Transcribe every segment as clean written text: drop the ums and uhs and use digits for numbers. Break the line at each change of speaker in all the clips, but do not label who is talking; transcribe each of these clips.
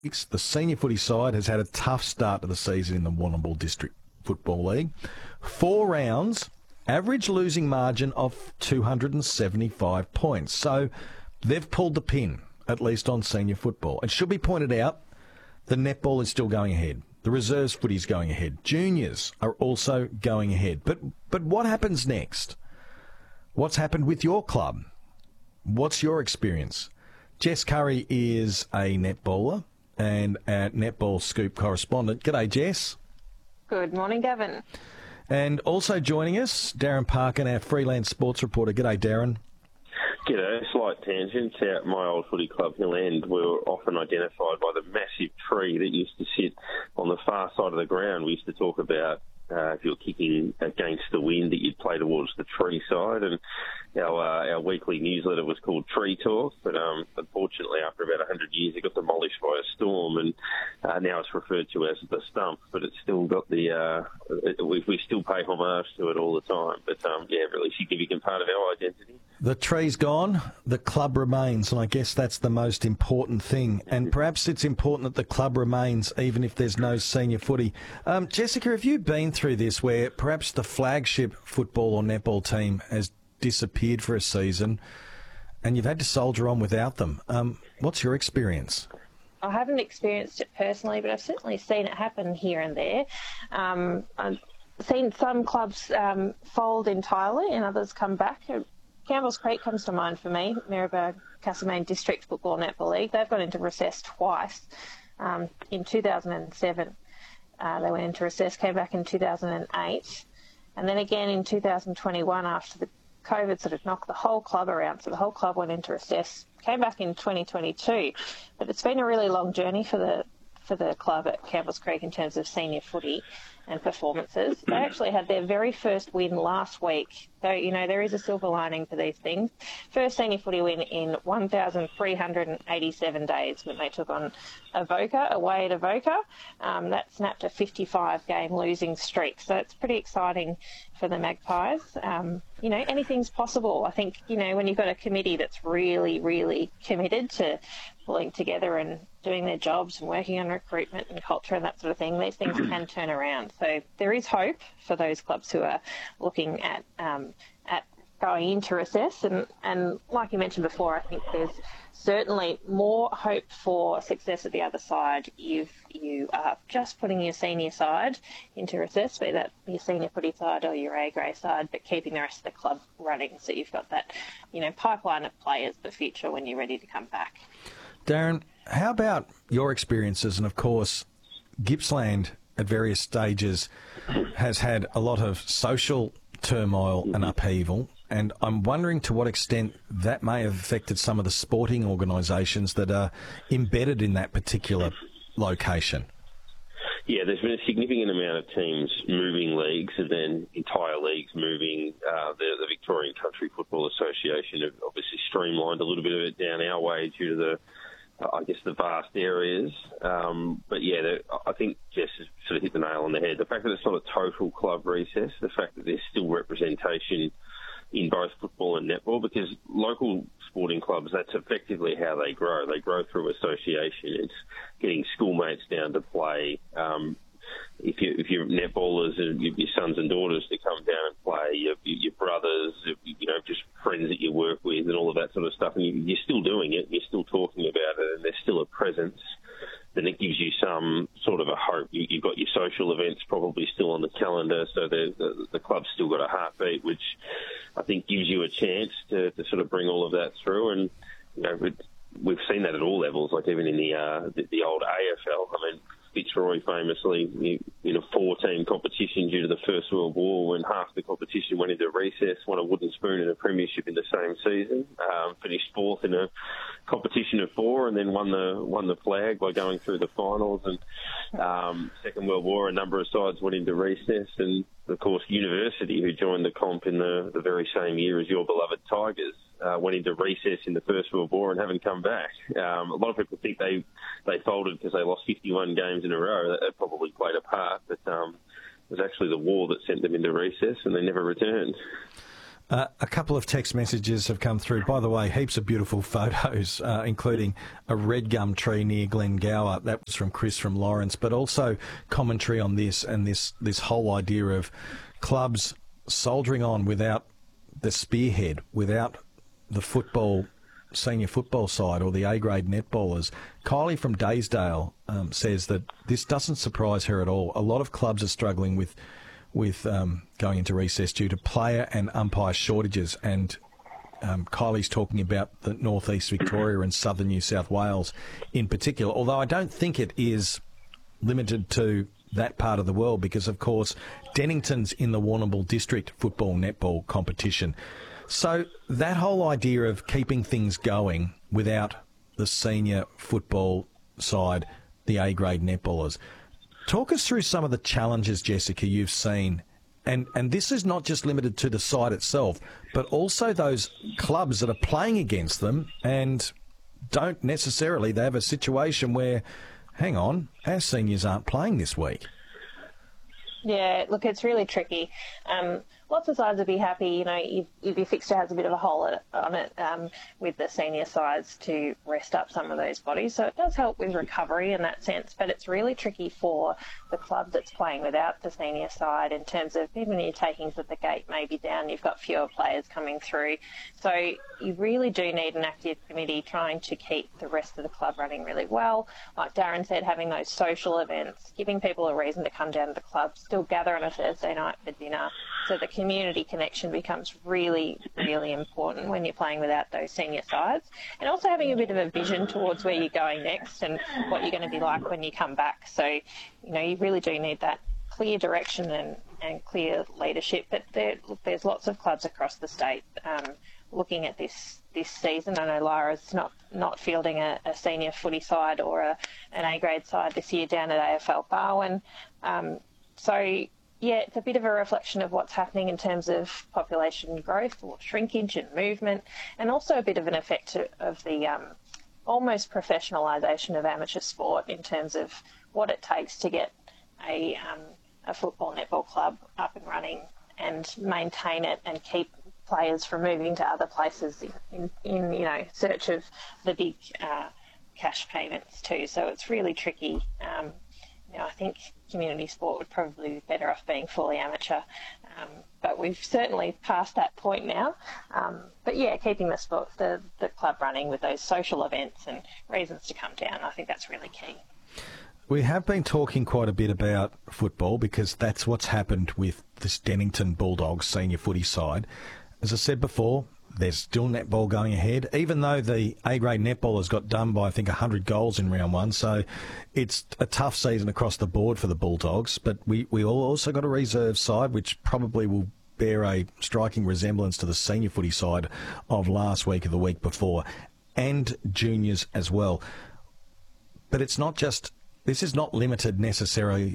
The senior footy side has had a tough start to the season in the Warrnambool District Football League. 4 rounds, average losing margin of 275 points. So they've pulled the pin, at least on senior football. It should be pointed out, the netball is still going ahead. The reserves footy is going ahead. Juniors are also going ahead. But what happens next? What's happened with your club? What's your experience? Jess Curry is a netballer and a Netball Scoop correspondent. G'day, Jess.
Good morning, Gavin.
And also joining us, Darren Parkin, our freelance sports reporter. G'day, Darren.
G'day. Slight tangent. At my old footy club, Hill End, we were often identified by the massive tree that used to sit on the far side of the ground. We used to talk about if you were kicking against the wind, that you'd play towards the tree side. And our weekly newsletter was called Tree Talk, but unfortunately, after about 100 years, it got demolished by a storm, and now it's referred to as the stump. But it's still got the we still pay homage to it all the time. But really significant part of our identity.
The tree's gone, the club remains, and I guess that's the most important thing. And perhaps it's important that the club remains even if there's no senior footy. Jessica, have you been through this where perhaps the flagship football or netball team has disappeared for a season and you've had to soldier on without them? What's your experience?
I haven't experienced it personally, but I've certainly seen it happen here and there. I've seen some clubs fold entirely and others come back. Campbell's Creek comes to mind for me, Maryborough Castlemaine District Football Netball League. They've gone into recess twice. In 2007, they went into recess, came back in 2008, and then again in 2021 after the COVID sort of knocked the whole club around. So the whole club went into recess, came back in 2022. But it's been a really long journey for the club at Campbell's Creek in terms of senior footy and performances. They actually had their very first win last week. So, there is a silver lining to these things. First senior footy win in 1,387 days when they took on Avoca, away at Avoca. That snapped a 55-game losing streak. So it's pretty exciting for the Magpies. Anything's possible. I think, when you've got a committee that's really, really committed to pulling together and doing their jobs and working on recruitment and culture and that sort of thing, these things can turn around. So there is hope for those clubs who are looking at going into recess. And like you mentioned before, I think there's certainly more hope for success at the other side if you are just putting your senior side into recess, be that your senior footy side or your A-grade side, but keeping the rest of the club running so you've got that, pipeline of players for the future when you're ready to come back.
Darren, how about your experiences? And of course, Gippsland at various stages has had a lot of social turmoil and upheaval, and I'm wondering to what extent that may have affected some of the sporting organisations that are embedded in that particular location.
Yeah, there's been a significant amount of teams moving leagues, and then entire leagues moving. The Victorian Country Football Association have obviously streamlined a little bit of it down our way due to the vast areas. But yeah, I think Jess has sort of hit the nail on the head. The fact that it's not a total club recess, the fact that there's still representation in both football and netball, because local sporting clubs, that's effectively how they grow. They grow through association. It's getting schoolmates down to play. If you're netballers and your sons and daughters to come down and play, your brothers, just friends that you work with and all of that sort of stuff, and you're still doing it, you're still talking about it, and there's still a presence, then it gives you some sort of a hope. You've got your social events probably still on the calendar, so the club's still got a heartbeat, which I think gives you a chance to sort of bring all of that through. And we've seen that at all levels, like even in the old AFL. I mean, Fitzroy famously, in a 4-team competition due to the First World War, when half the competition went into recess, won a wooden spoon in a premiership in the same season, finished 4th in a competition of 4, and then won the flag by going through the finals. And Second World War, a number of sides went into recess, and of course University, who joined the comp in the very same year as your beloved Tigers, went into recess in the First World War and haven't come back. A lot of people think they folded because they lost 51 games in a row. That probably played a part, but it was actually the war that sent them into recess, and they never returned.
A couple of text messages have come through. By the way, heaps of beautiful photos, including a red gum tree near Glengower. That was from Chris from Lawrence, but also commentary on this and this whole idea of clubs soldiering on without the spearhead, without the senior football side or the A-grade netballers. Kylie from Daysdale says that this doesn't surprise her at all. A lot of clubs are struggling with going into recess due to player and umpire shortages, and Kylie's talking about the northeast Victoria and southern New South Wales in particular, although I don't think it is limited to that part of the world because, of course, Dennington's in the Warrnambool District football netball competition. So that whole idea of keeping things going without the senior football side, the A-grade netballers. Talk us through some of the challenges, Jessica, you've seen. And this is not just limited to the side itself, but also those clubs that are playing against them and don't necessarily. They have a situation where, hang on, our seniors aren't playing this week.
Yeah, look, it's really tricky. Lots of sides would be happy, you know, if your fixture has a bit of a hole on it with the senior sides to rest up some of those bodies. So it does help with recovery in that sense, but it's really tricky for the club that's playing without the senior side in terms of even your takings at the gate may be down, you've got fewer players coming through. So you really do need an active committee trying to keep the rest of the club running really well. Like Darren said, having those social events, giving people a reason to come down to the club, still gather on a Thursday night for dinner. So the community connection becomes really, really important when you're playing without those senior sides. And also having a bit of a vision towards where you're going next and what you're going to be like when you come back. So, you know, you really do need that clear direction and clear leadership. But there's lots of clubs across the state looking at this season. I know Lyra's not fielding a senior footy side or an A-grade side this year down at AFL Barwon. So, yeah, it's a bit of a reflection of what's happening in terms of population growth or shrinkage and movement, and also a bit of an effect of the almost professionalisation of amateur sport in terms of what it takes to get a football netball club up and running and maintain it and keep players from moving to other places in you know, search of the big cash payments too. So it's really tricky. You know, I think community sport would probably be better off being fully amateur, but we've certainly passed that point now. But yeah, keeping the club running with those social events and reasons to come down, I think that's really key.
We have been talking quite a bit about football because that's what's happened with this Dennington Bulldogs senior footy side. As I said before, there's still netball going ahead, even though the A-grade netballers got done by, I think, 100 goals in round one. So it's a tough season across the board for the Bulldogs. But we also got a reserve side, which probably will bear a striking resemblance to the senior footy side of last week or the week before, and juniors as well. But it's not just, this is not limited necessarily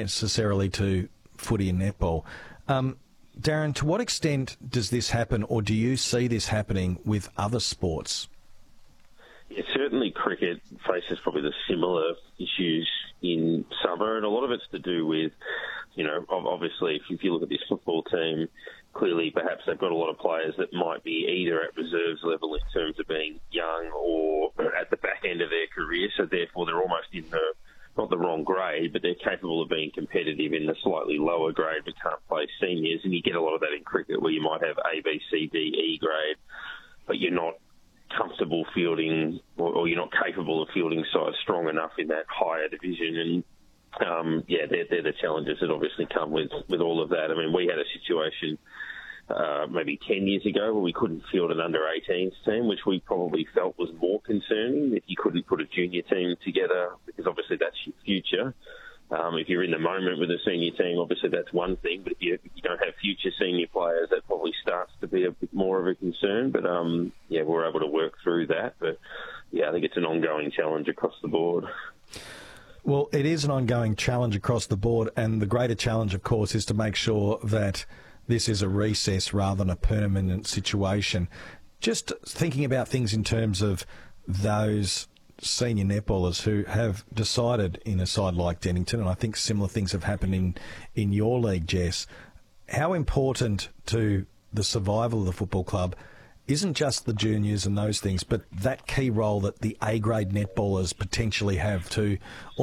to footy and netball. Darren, to what extent does this happen, or do you see this happening with other sports?
Yeah, certainly cricket faces probably the similar issues in summer, and a lot of it's to do with, you know, obviously if you look at this football team, clearly perhaps they've got a lot of players that might be either at reserves level in terms of being young or at the back end of their career, so therefore they're almost in not the wrong grade, but they're capable of being competitive in the slightly lower grade but can't play seniors. And you get a lot of that in cricket where you might have A, B, C, D, E grade, but you're not comfortable fielding or you're not capable of fielding sides strong enough in that higher division. And, they're the challenges that obviously come with all of that. I mean, we had a situation maybe 10 years ago where we couldn't field an under-18s team, which we probably felt was more concerning, if you couldn't put a junior team together, because obviously that's your future. If you're in the moment with a senior team, obviously that's one thing, but if you don't have future senior players, that probably starts to be a bit more of a concern. But, we're able to work through that. But, I think it's an ongoing challenge across the board.
Well, it is an ongoing challenge across the board, and the greater challenge, of course, is to make sure that this is a recess rather than a permanent situation. Just thinking about things in terms of those senior netballers who have decided in a side like Dennington, and I think similar things have happened in your league, Jess. How important to the survival of the football club isn't just the juniors and those things, but that key role that the A-grade netballers potentially have to